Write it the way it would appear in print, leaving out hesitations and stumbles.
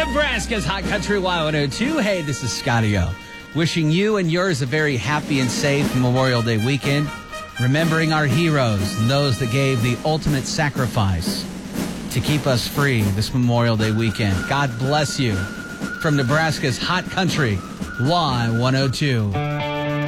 Nebraska's Hot Country Y102. Hey, this is Scotty O. Wishing you and yours a very happy and safe Memorial Day weekend. Remembering our heroes and those that gave the ultimate sacrifice to keep us free this Memorial Day weekend. God bless you. From Nebraska's Hot Country Y102.